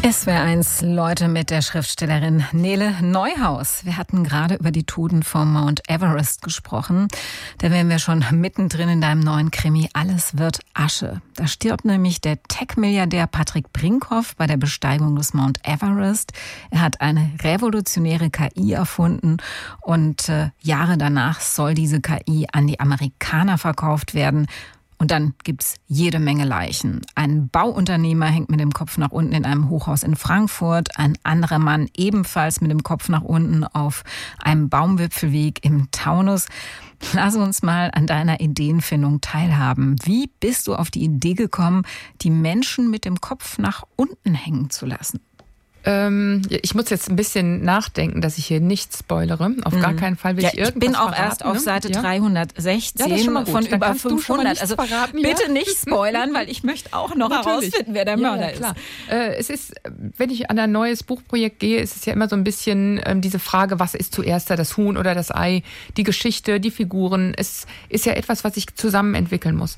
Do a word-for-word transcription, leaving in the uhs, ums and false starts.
S W R eins Leute mit der Schriftstellerin Nele Neuhaus. Wir hatten gerade über die Toten vom Mount Everest gesprochen. Da wären wir schon mittendrin in deinem neuen Krimi Alles wird Asche. Da stirbt nämlich der Tech-Milliardär Patrick Brinkhoff bei der Besteigung des Mount Everest. Er hat eine revolutionäre K I erfunden und äh, Jahre danach soll diese K I an die Amerikaner verkauft werden. Und dann gibt's jede Menge Leichen. Ein Bauunternehmer hängt mit dem Kopf nach unten in einem Hochhaus in Frankfurt. Ein anderer Mann ebenfalls mit dem Kopf nach unten auf einem Baumwipfelweg im Taunus. Lass uns mal an deiner Ideenfindung teilhaben. Wie bist du auf die Idee gekommen, die Menschen mit dem Kopf nach unten hängen zu lassen? Ähm, ich muss jetzt ein bisschen nachdenken, dass ich hier nicht spoilere. Auf mhm. gar keinen Fall will ja, ich irgendwas Ich bin auch verraten, erst auf Seite ja? dreihundertsechzehn ja, von über fünfhundert. Also verraten, bitte ja? nicht spoilern, weil ich möchte auch noch Natürlich. herausfinden, wer der ja, Mörder ja, klar. ist. Äh, es ist, wenn ich an ein neues Buchprojekt gehe, ist es ja immer so ein bisschen ähm, diese Frage, was ist zuerst da, das Huhn oder das Ei? Die Geschichte, die Figuren. Es ist ja etwas, was ich zusammen entwickeln muss.